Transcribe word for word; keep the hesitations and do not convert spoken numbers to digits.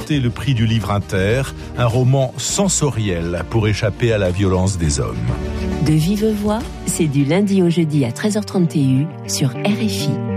remporté le prix du livre Inter, un roman sensoriel pour échapper à la violence des hommes. De vive voix, c'est du lundi au jeudi à treize heures trente sur R F I.